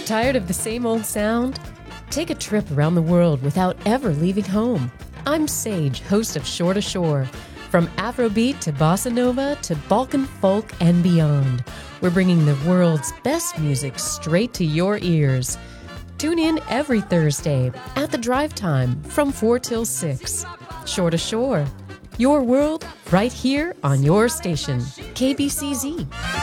Tired of the same old sound? Take a trip around the world without ever leaving home. I'm Sage, host of Shore to Shore. From Afrobeat to Bossa Nova to Balkan folk and beyond, we're bringing the world's best music straight to your ears. Tune in every Thursday at the drive time from 4 till 6. Shore to Shore, your world right here on your station, KBCZ.